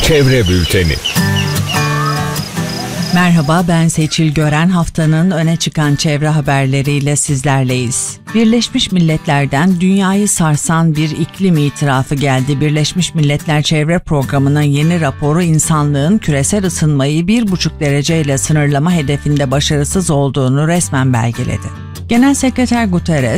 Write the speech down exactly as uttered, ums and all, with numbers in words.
Çevre Bülteni. Merhaba, ben Seçil Gören. Haftanın öne çıkan çevre haberleriyle sizlerleyiz. Birleşmiş Milletler'den dünyayı sarsan bir iklim itirafı geldi. Birleşmiş Milletler Çevre Programı'nın yeni raporu insanlığın küresel ısınmayı bir buçuk dereceyle sınırlama hedefinde başarısız olduğunu resmen belgeledi. Genel Sekreter Guterres,